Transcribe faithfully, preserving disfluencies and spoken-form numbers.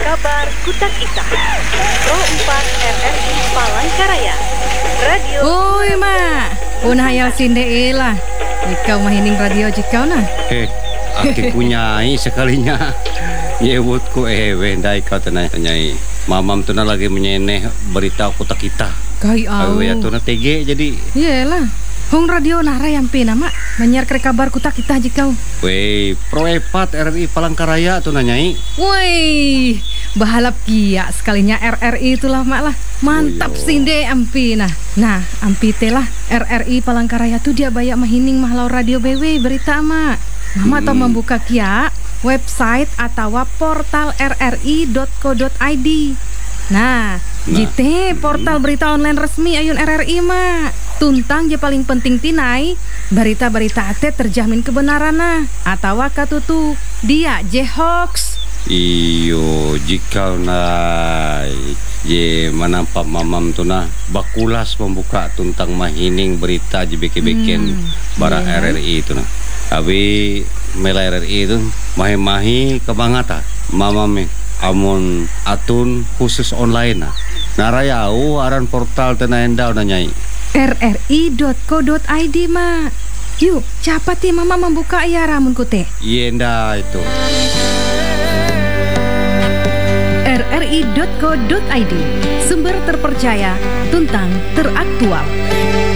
Kabar Kutak Ita Pro empat R R I Palangkaraya Radio. Oi mak, punah hayal sinde lah. Ikau mahining radio jikau nah. Eh, aki punyai sekalinya. Nyewutku eh wendai kau tenai nyai. Mamam tuna lagi menyeneh berita Kutak Ita. Kai au. Awe ya tuna T G jadi. Iyalah. Hong radio nara yang pina mak menyiar ke kabar Kutak Ita jikau. Wei, Pro empat R R I Palangkaraya tuh nanyai. Woi, bahalap kia sekalinya R R I itulah mak lah. Mantap oh, sinde ampi nah. Nah, ampi telah R R I Palangkaraya tuh dia banyak mahining mahlau radio B W berita mak. Mama hmm. tau membuka kia website atau portal r r i dot co dot i d. Nah, nah. Jite portal berita online resmi ayun R R I mak. Tuntang je paling penting tinai berita-berita ate terjamin kebenaran nah atau katutu dia je hoax. Iyo jika nai je manampak mamam tu nah bakulas membuka tuntang mahining berita je beke-beken hmm, bara yeah. R R I itu nah. Abi mela R R I itu mahi-mahi kebangata mamam amun atun khusus online nah. Narayau aran portal tena endau nanyai. r r i dot co dot i d mak. Yuk, cepat ya mama membuka ya ramun kute. Yenda itu. r r i dot co dot i d, sumber terpercaya, tuntang teraktual.